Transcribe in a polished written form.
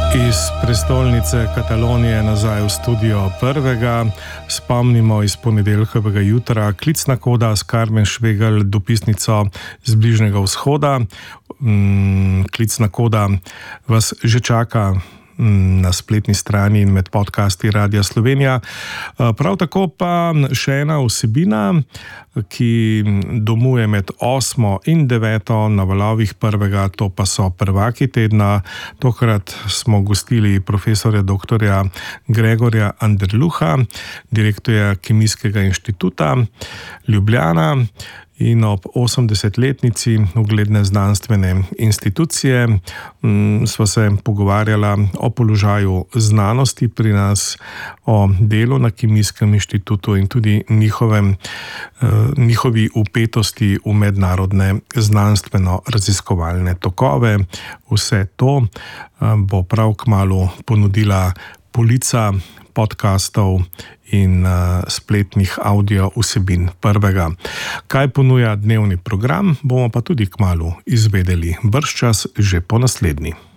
Iz prestolnice Katalonije nazaj v studio Prvega. Spomnimo iz ponedeljkovega jutra klicna koda s Karmen Švegelj, dopisnico z Bližnjega vzhoda. Klicna koda vas že čaka na spletni strani in med podcasti Radia Slovenija. Prav tako pa še ena vsebina, ki domuje med 8. in 9. na valovih Prvega, to pa so prvaki tedna. Tokrat smo gostili profesorja dr. Gregorja Anderluha, direktorja Kemijskega inštituta Ljubljana, in ob 80-letnici ugledne znanstvene institucije sva se pogovarjala o položaju znanosti pri nas, o delu na Kemijskem inštitutu in tudi njihovi vpetosti v mednarodne znanstveno-raziskovalne tokove. Vse to bo prav kmalu ponudila polica podcastov in spletnih audio vsebin Prvega. Kaj ponuja dnevni program, bomo pa tudi kmalu izvedeli, bržčas že po naslednji.